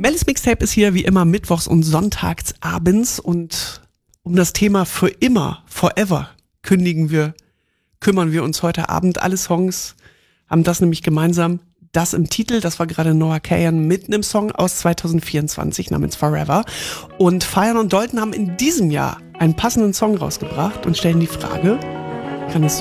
Melis Mixtape ist hier wie immer mittwochs und sonntags abends und um das Thema für immer, forever kümmern wir uns heute Abend. Alle Songs haben das nämlich gemeinsam. Das im Titel, das war gerade Noah Kahan mit einem Song aus 2024 namens Forever. Und Feiern und Dalton haben in diesem Jahr einen passenden Song rausgebracht und stellen die Frage, kann es